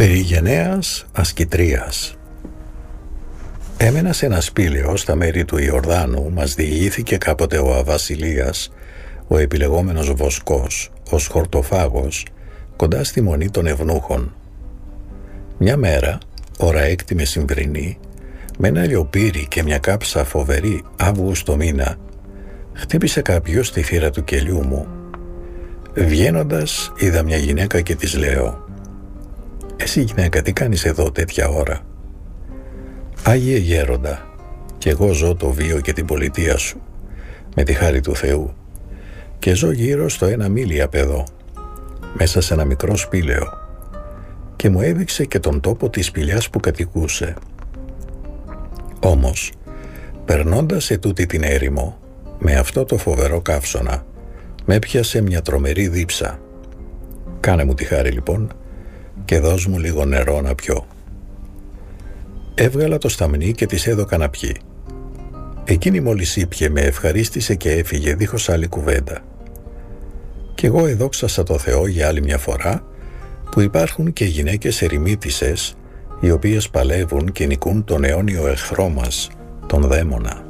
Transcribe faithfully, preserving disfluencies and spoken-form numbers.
Περί γενναίας ασκητρίας. Έμενα σε ένα σπήλαιο στα μέρη του Ιορδάνου. Μας διηγήθηκε κάποτε ο Αβασιλείας, ο επιλεγόμενος Βοσκός, ως χορτοφάγος, κοντά στη μονή των ευνούχων. Μια μέρα, ώρα έκτη μεσημβρινή, με ένα λιοπύρι και μια κάψα φοβερή Αύγουστο μήνα, χτύπησε κάποιος στη θύρα του κελιού μου. Βγαίνοντας, είδα μια γυναίκα και της λέω: «Εσύ γυναίκα, τι κάνεις εδώ τέτοια ώρα?» «Άγιε γέροντα, κι εγώ ζω το βίο και την πολιτεία σου, με τη χάρη του Θεού, και ζω γύρω στο ένα μίλι απ' εδώ, μέσα σε ένα μικρό σπήλαιο», και μου έδειξε και τον τόπο της σπηλιάς που κατοικούσε. Όμως, περνώντας σε τούτη την έρημο, με αυτό το φοβερό καύσωνα, με έπιασε μια τρομερή δίψα. «Κάνε μου τη χάρη λοιπόν και δώσ' μου λίγο νερό να πιω». Έβγαλα το σταμνί και της έδωκα να πιει. Εκείνη μόλις ήπιε, με ευχαρίστησε και έφυγε δίχως άλλη κουβέντα. Κι εγώ εδόξασα το Θεό για άλλη μια φορά που υπάρχουν και γυναίκες ερημίτισσες, οι οποίες παλεύουν και νικούν τον αιώνιο εχθρό μας, τον δαίμονα.